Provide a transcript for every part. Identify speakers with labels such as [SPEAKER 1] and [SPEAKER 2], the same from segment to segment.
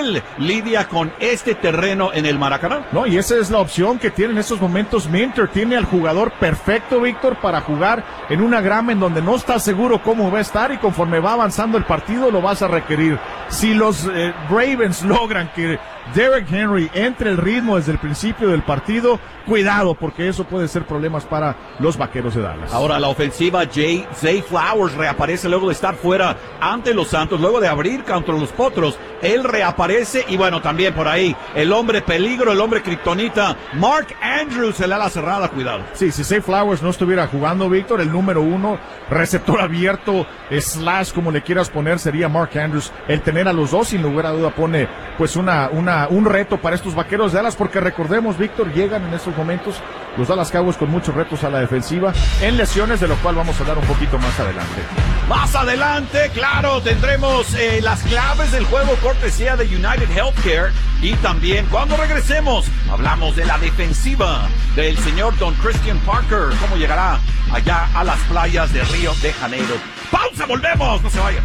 [SPEAKER 1] él lidia con este terreno en el Maracaná.
[SPEAKER 2] No, y esa es la opción que tiene en estos momentos Minter. Tiene al jugador perfecto, Víctor, para jugar en una grama en donde no está seguro cómo va a estar, y conforme va avanzando el partido lo vas a requerir. Si los Ravens logran que Derrick Henry entre el ritmo desde el principio del partido, cuidado, porque eso puede ser problemas para los Vaqueros de Dallas.
[SPEAKER 1] Ahora la ofensiva, Zay Flowers reaparece luego de estar fuera ante los Santos, luego de abrir contra los Potros. Él reaparece, y bueno, también por ahí el hombre peligro, el hombre kriptonita, Mark Andrews, el ala cerrada, cuidado.
[SPEAKER 2] Sí, si Zay Flowers no estuviera jugando, Víctor, el número 1, receptor abierto, slash, como le quieras poner, sería Mark Andrews. El tener a los dos, sin lugar a duda, pone pues un reto para estos Vaqueros de Dallas, porque recordemos, Víctor, llegan en estos momentos los Dallas Cowboys con muchos retos a la defensiva en lesiones, de lo cual vamos a hablar un poquito más adelante.
[SPEAKER 1] Más adelante, claro, tendremos las claves del juego cortesía de United Healthcare, y también cuando regresemos hablamos de la defensiva del señor Don Christian Parker, cómo llegará allá a las playas de Río de Janeiro. Pausa, volvemos, no se vayan.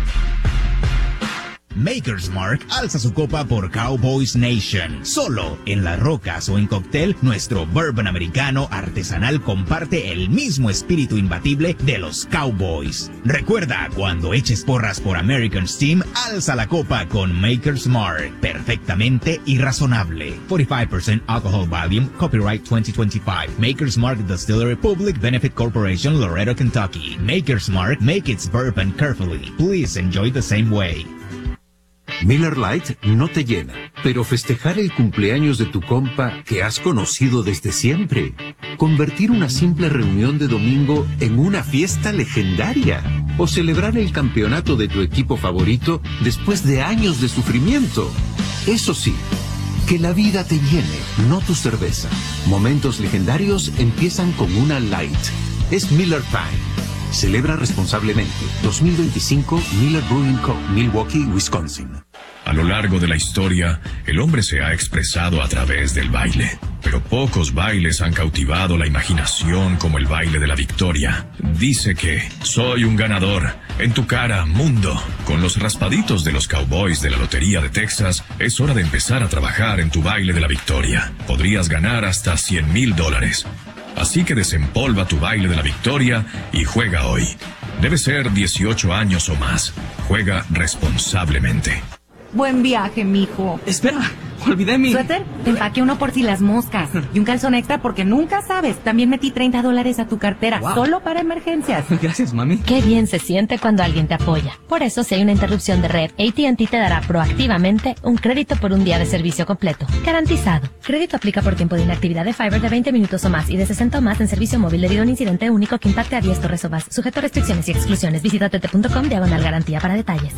[SPEAKER 3] Maker's Mark alza su copa por Cowboys Nation. Solo en Las Rocas o en cóctel, nuestro bourbon americano artesanal comparte el mismo espíritu imbatible de los Cowboys. Recuerda, cuando eches porras por American Steam, alza la copa con Maker's Mark. Perfectamente irrazonable. 45% alcohol volume, copyright 2025. Maker's Mark Distillery Public Benefit Corporation, Loretto, Kentucky. Maker's Mark, make its bourbon carefully. Please enjoy the same way.
[SPEAKER 4] Miller Lite no te llena, pero festejar el cumpleaños de tu compa que has conocido desde siempre. Convertir una simple reunión de domingo en una fiesta legendaria. O celebrar el campeonato de tu equipo favorito después de años de sufrimiento. Eso sí, que la vida te llene, no tu cerveza. Momentos legendarios empiezan con una Light. Es Miller Time. Celebra responsablemente. 2025 Miller Brewing Co., Milwaukee, Wisconsin.
[SPEAKER 5] A lo largo de la historia, el hombre se ha expresado a través del baile. Pero pocos bailes han cautivado la imaginación como el baile de la victoria. Dice que soy un ganador. En tu cara, mundo. Con los raspaditos de los Cowboys de la Lotería de Texas, es hora de empezar a trabajar en tu baile de la victoria. Podrías ganar hasta $100,000. Así que desempolva tu baile de la victoria y juega hoy. Debe ser 18 años o más. Juega responsablemente.
[SPEAKER 6] Buen viaje, mijo.
[SPEAKER 7] Espera, olvidé mi...
[SPEAKER 6] ¿Suéter? Te empaqué uno por si las moscas. Y un calzón extra porque nunca sabes. También metí $30 a tu cartera, solo para emergencias.
[SPEAKER 7] Gracias, mami.
[SPEAKER 8] Qué bien se siente cuando alguien te apoya. Por eso, si hay una interrupción de red, AT&T te dará proactivamente un crédito por un día de servicio completo. Garantizado. Crédito aplica por tiempo de inactividad de Fiber de 20 minutos o más y de 60 o más en servicio móvil debido a un incidente único que impacte a 10 torres o más. Sujeto a restricciones y exclusiones. Visita tt.com/garantía para detalles.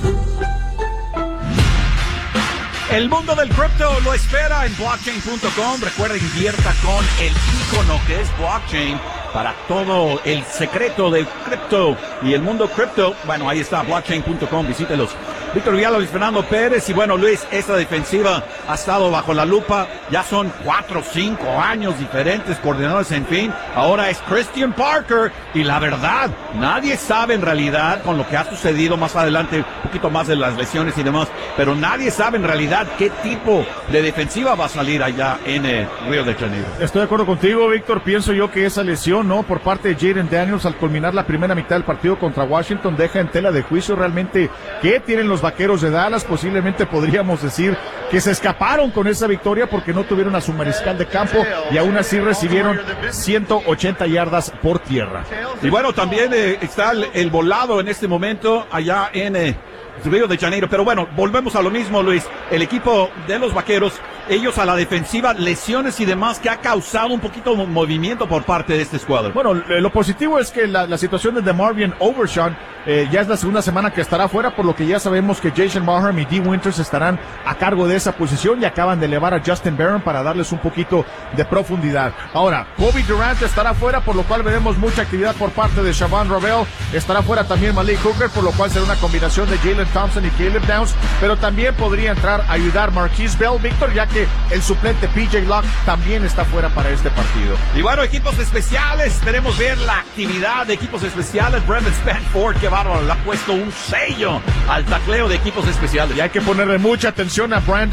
[SPEAKER 1] El mundo del cripto lo espera en blockchain.com. Recuerda, invierta con el icono que es blockchain para todo el secreto del cripto y el mundo cripto. Bueno, ahí está, blockchain.com, visítelos. Víctor Villalobos, Luis Fernando Pérez. Y bueno, Luis, esta defensiva ha estado bajo la lupa. Ya son 4 o 5 años diferentes coordinadores, en fin. Ahora es Christian Parker. Y la verdad, nadie sabe en realidad con lo que ha sucedido más adelante, un poquito más de las lesiones y demás. Pero nadie sabe en realidad qué tipo de defensiva va a salir allá en Río de Janeiro.
[SPEAKER 2] Estoy de acuerdo contigo, Víctor. Pienso yo que esa lesión, ¿no?, por parte de Jaden Daniels al culminar la primera mitad del partido contra Washington deja en tela de juicio realmente qué tienen los Vaqueros de Dallas. Posiblemente podríamos decir que se escaparon con esa victoria porque no tuvieron a su mariscal de campo y aún así recibieron 180 yardas por tierra.
[SPEAKER 1] Y bueno, también está el volado en este momento allá en Río de Janeiro. Pero bueno, volvemos a lo mismo, Luis. El equipo de los Vaqueros, ellos a la defensiva, lesiones y demás que ha causado un poquito de movimiento por parte de este escuadro.
[SPEAKER 2] Bueno, lo positivo es que la situación de DeMarvion Overshawn ya es la segunda semana que estará fuera, por lo que ya sabemos que Jason Mahern y Dee Winters estarán a cargo de esa posición y acaban de elevar a Justin Barron para darles un poquito de profundidad. Ahora, Bobby Durant estará fuera, por lo cual veremos mucha actividad por parte de Shavon Ravel. Estará fuera también Malik Hooker, por lo cual será una combinación de Jalen Thompson y Caleb Downs, pero también podría entrar a ayudar Marquise Bell, Víctor, ya que el suplente PJ Locke también está fuera para este partido.
[SPEAKER 1] Y bueno, equipos especiales, esperemos ver la actividad de equipos especiales. Brendan Spanford, que bárbaro, le ha puesto un sello al tacleo de equipos especiales.
[SPEAKER 2] Y hay que ponerle mucha atención a Brandon